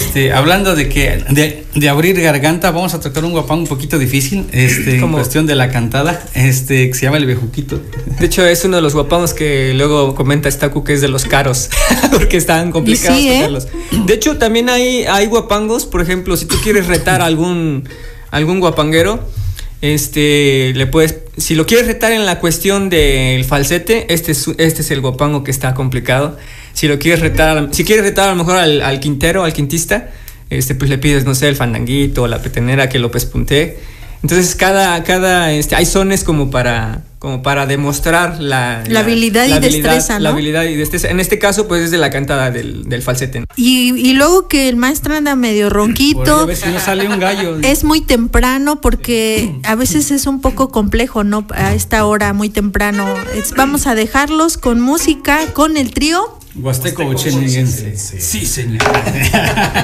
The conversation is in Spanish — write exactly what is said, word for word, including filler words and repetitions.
Este, hablando de que de, de abrir garganta, vamos a tocar un guapango un poquito difícil, este, en cuestión de la cantada, este, que se llama el bejuquito. De hecho, es uno de los guapangos que luego comenta Staku que es de los caros, porque están complicados sí, tocarlos. ¿eh? De hecho, también hay, hay guapangos, por ejemplo, si tú quieres retar a algún, algún guapanguero, este, le puedes, si lo quieres retar en la cuestión del falsete, este es, este es el guapango que está complicado. Si lo quieres retar, si quieres retar a lo mejor al, al quintero, al quintista, este, pues le pides, no sé, el fandanguito o la petenera que lo pespunte. Entonces cada, cada, este, hay sones como para, como para demostrar la, la, la habilidad la y habilidad, destreza, ¿no? La habilidad y destreza. En este caso, pues es de la cantada del, del falsete. Y, y luego que el maestro anda medio ronquito. A veces no sale un gallo. Es muy temprano porque a veces es un poco complejo, ¿no? A esta hora muy temprano. Es, vamos a dejarlos con música, con el trío Huasteco Ocheniguense. Sí, señor.